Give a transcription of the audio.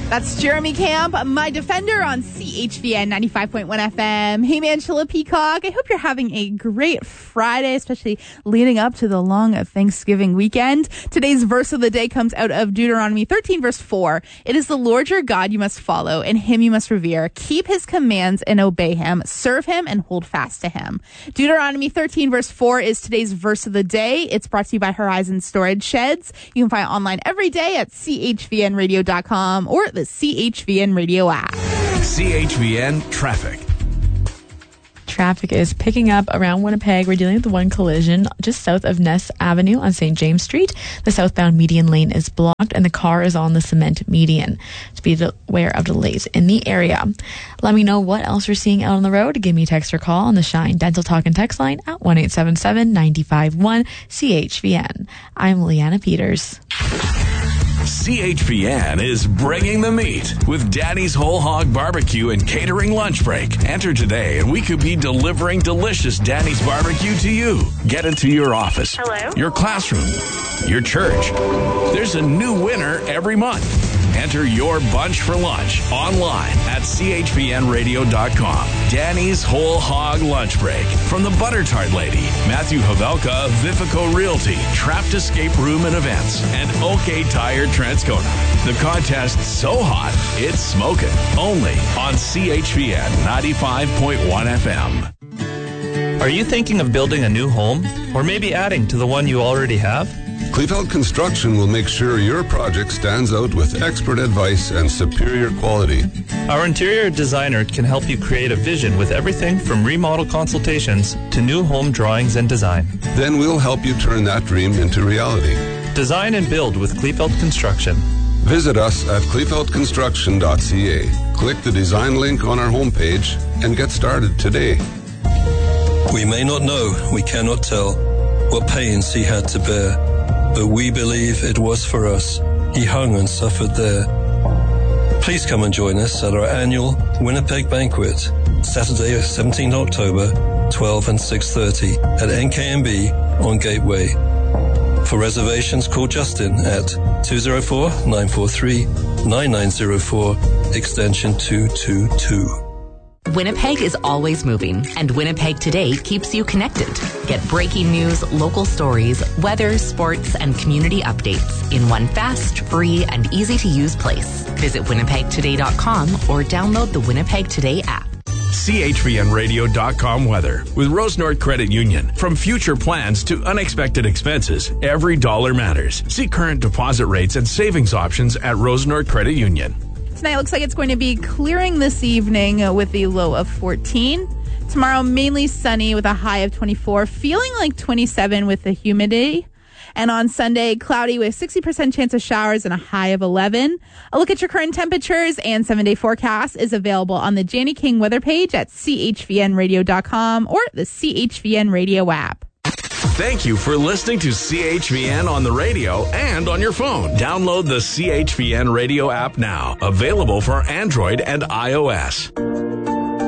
That's Jeremy Camp, My Defender on CHVN 95.1 FM. Hey man, Sheila Peacock. I hope you're having a great Friday, especially leading up to the long Thanksgiving weekend. Today's verse of the day comes out of Deuteronomy 13, verse 4. It is the Lord your God you must follow, and him you must revere. Keep his commands and obey him. Serve him and hold fast to him. Deuteronomy 13, verse 4 is today's verse of the day. It's brought to you by Horizon Storage Sheds. You can find it online every day at chvnradio.com or the CHVN Radio app. CHVN Traffic. Traffic is picking up around Winnipeg. We're dealing with one collision just south of Ness Avenue on St. James Street. The southbound median lane is blocked and the car is on the cement median. To be aware of delays in the area. Let me know what else you're seeing out on the road. Give me a text or call on the Shine Dental Talk and Text line at 1-877-951-CHVN. I'm Leanna Peters. CHVN is bringing the meat with Danny's Whole Hog Barbecue and Catering Lunch Break. Enter today and we could be delivering delicious Danny's Barbecue to you. Get it to your office, hello, your classroom, your church. There's a new winner every month. Enter your bunch for lunch online at chvnradio.com. Danny's Whole Hog Lunch Break from the Butter Tart Lady, Matthew Havelka of Vifico Realty, Trapped Escape Room and Events, and OK Tire Transcona. The contest's so hot, it's smoking. Only on CHVN 95.1 FM. Are you thinking of building a new home or maybe adding to the one you already have? Kleefeld Construction will make sure your project stands out with expert advice and superior quality. Our interior designer can help you create a vision with everything from remodel consultations to new home drawings and design. Then we'll help you turn that dream into reality. Design and build with Kleefeld Construction. Visit us at kleefeldconstruction.ca. Click the design link on our homepage and get started today. We may not know, we cannot tell, what pains he had to bear, but we believe it was for us. He hung and suffered there. Please come and join us at our annual Winnipeg Banquet, Saturday, 17th October, 12 and 6:30 at NKMB on Gateway. For reservations, call Justin at 204-943-9904, extension 222. Winnipeg is always moving, and Winnipeg Today keeps you connected. Get breaking news, local stories, weather, sports, and community updates in one fast, free, and easy-to-use place. Visit winnipegtoday.com or download the Winnipeg Today app. CHVNradio.com weather with Rose North Credit Union. From future plans to unexpected expenses, every dollar matters. See current deposit rates and savings options at Rose North Credit Union. Tonight looks like it's going to be clearing this evening with a low of 14. Tomorrow, mainly sunny with a high of 24, feeling like 27 with the humidity. And on Sunday, cloudy with 60% chance of showers and a high of 11. A look at your current temperatures and 7-day forecast is available on the Janie King weather page at chvnradio.com or the CHVN Radio app. Thank you for listening to CHVN on the radio and on your phone. Download the CHVN Radio app now. Available for Android and iOS.